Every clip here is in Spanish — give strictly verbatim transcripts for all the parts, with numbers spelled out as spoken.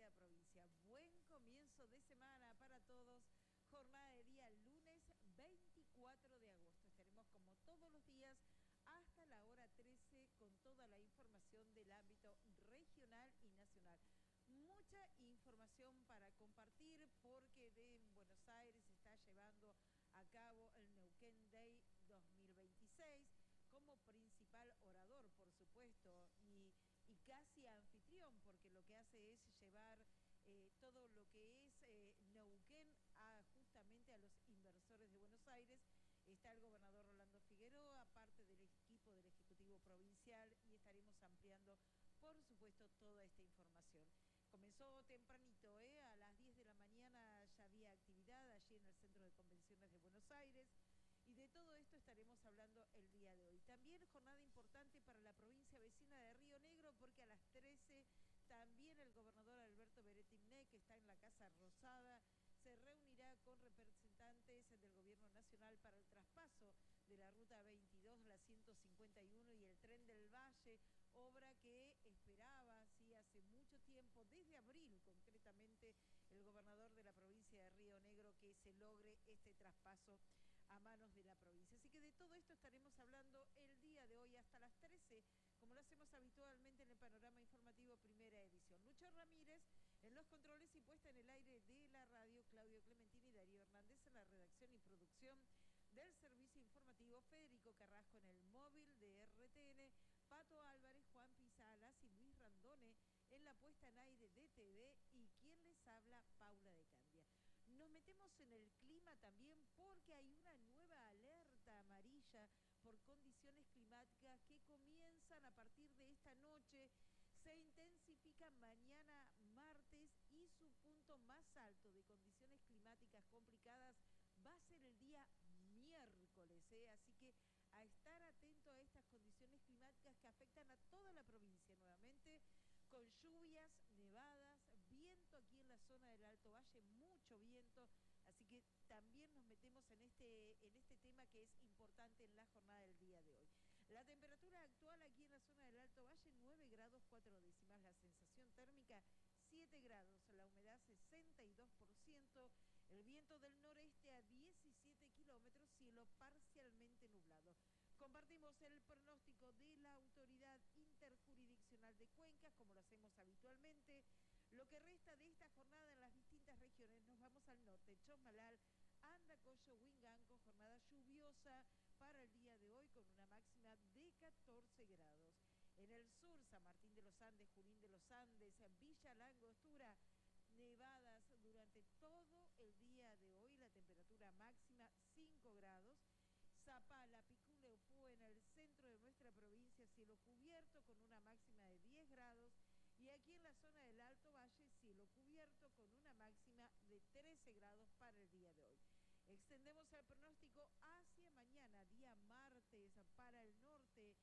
querida provincia. Buen comienzo de semana para todos. Jornada de día lunes veinticuatro de agosto. Estaremos como todos los días hasta la hora trece con toda la información del ámbito regional y nacional. Mucha información para compartir porque de Buenos Aires se está llevando a cabo el Neuquén Day dos mil veintiséis como principal orador, por supuesto, y, y casi anfitrión, porque lo que hace es llevar eh, todo lo que es eh, Neuquén a, justamente a los inversores de Buenos Aires. Está el gobernador Rolando Figueroa, parte del equipo del Ejecutivo Provincial, y estaremos ampliando, por supuesto, toda esta información. Comenzó tempranito, ¿eh? A las diez de la mañana ya había actividad allí en el Centro de Convenciones de Buenos Aires. Y de todo esto estaremos hablando el día de hoy. También jornada importante para la provincia vecina de Río Negro, porque a las trece también el gobernador Alberto Beretimné, que está en la Casa Rosada, se reunirá con representantes del gobierno nacional para el traspaso de la ruta veintidós, la ciento cincuenta y uno y el tren del Valle, obra que esperaba, sí, hace mucho tiempo, desde abril concretamente, el gobernador de la provincia de Río Negro, que se logre este traspaso a manos de la provincia. Así que de todo esto estaremos hablando el día de hoy hasta las trece, como lo hacemos habitualmente en el panorama informativo primera edición. Lucho Ramírez en los controles y puesta en el aire de la radio, Claudio Clementini y Darío Hernández en la redacción y producción del servicio informativo, Federico Carrasco en el móvil de R T N, Pato Álvarez, Juan Pisalas y Luis Randone en la puesta en aire de T V, y quien les habla, Paula de Candia. Nos metemos en el clima también porque hay una nueva alerta amarilla por condiciones climáticas que comienzan a partir de esta noche. Se intensifica mañana martes y su punto más alto de condiciones climáticas complicadas va a ser el día miércoles, ¿eh? Así que a estar atento a estas condiciones climáticas que afectan a toda la provincia nuevamente, con lluvias, nevadas, viento aquí en la zona del Alto Valle, mucho viento, así que también nos metemos en este, en este tema que es importante en la jornada del día de hoy. La temperatura actual aquí en la zona del Alto Valle, nueve grados cuatro décimas, la sensación térmica siete grados, la humedad sesenta y dos por ciento, el viento del noreste a diecisiete kilómetros, cielo parcialmente nublado. Compartimos el pronóstico de la Autoridad Interjurisdiccional de Cuencas, como lo hacemos habitualmente. Lo que resta de esta jornada en las distintas regiones, nos vamos al norte, Chosmalal, Andacollo, Huinganco, jornada lluviosa para el día de hoy con una máxima de catorce grados. En el sur, San Martín de los Andes, Junín de los Andes, Villa La Angostura, nevadas durante todo el día de hoy, la temperatura máxima cinco grados. Zapala, Piculeupú, en el centro de nuestra provincia, cielo cubierto con una máxima de diez grados. Y aquí en la zona del Alto Valle, cielo cubierto con una máxima de trece grados para el día de hoy. Extendemos el pronóstico hacia mañana, día martes, para el norte.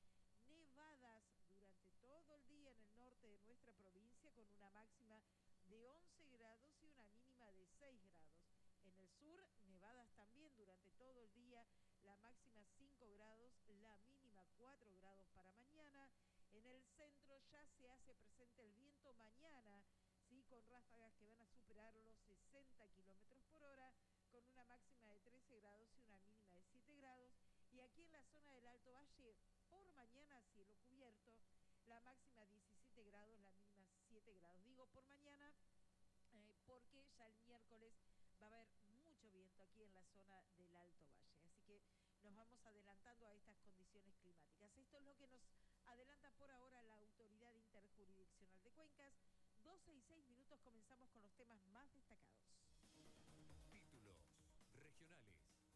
Nevadas durante todo el día en el norte de nuestra provincia con una máxima de once grados y una mínima de seis grados. En el sur, nevadas también durante todo el día, la máxima cinco grados, la mínima cuatro grados para mañana. En el centro ya se hace presente el viento mañana, ¿sí? Con ráfagas que van a superar los sesenta kilómetros por hora, con una máxima de trece grados y una mínima de siete grados. Y aquí en la zona del Alto Valle, por mañana cielo cubierto, la máxima diecisiete grados, la mínima siete grados. Digo por mañana eh, porque ya el miércoles va a haber mucho viento aquí en la zona del Alto Valle. Así que nos vamos adelantando a estas condiciones climáticas. Esto es lo que nos adelanta por ahora la Autoridad Interjurisdiccional de Cuencas. doce y seis minutos, comenzamos con los temas más destacados. Títulos regionales.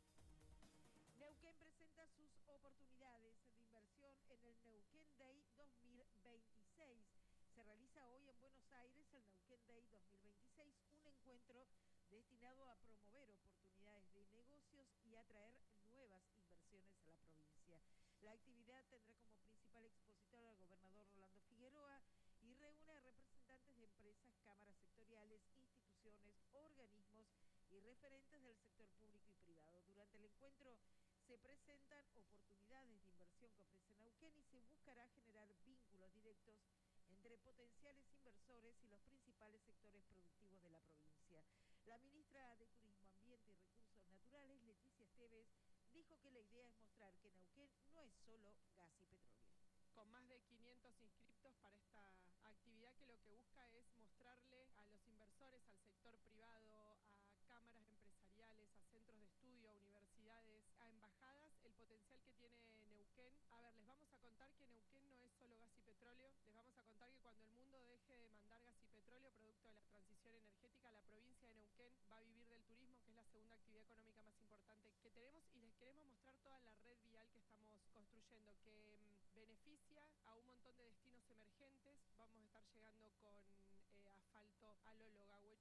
Neuquén presenta sus oportunidades de inversión en el Neuquén Day dos mil veintiséis. Se realiza hoy en Buenos Aires el Neuquén Day dos mil veintiséis, un encuentro destinado a promover oportunidades de negocios y atraer nuevas inversiones a la provincia. La actividad tendrá como principal expositor al gobernador Rolando Figueroa y reúne a representantes de empresas, cámaras sectoriales, instituciones, organismos y referentes del sector público y privado. Durante el encuentro se presentan oportunidades de inversión que ofrece Neuquén y se buscará generar vínculos directos entre entre potenciales inversores y los principales sectores productivos de la provincia. La ministra de Turismo, Ambiente y Recursos Naturales, Leticia Esteves, dijo que la idea es mostrar que Neuquén no es solo gas y petróleo. Con más de quinientos inscriptos para esta actividad que lo que busca es mostrarle a los inversores, al sector privado, a cámaras empresariales, a centros de estudio, a universidades, a embajadas, el potencial que tiene Neuquén. A ver, les vamos a contar que Neuquén no es solo gas y petróleo, les vamos a contar que cuando el mundo deje de mandar gas y petróleo, producto de la transición energética, la provincia de Neuquén va a vivir del turismo, que es la segunda actividad económica más importante que tenemos, y les queremos mostrar toda la red vial que estamos construyendo, que mmm, beneficia a un montón de destinos emergentes. Vamos a estar llegando con eh, asfalto a Lolo, Gagüe,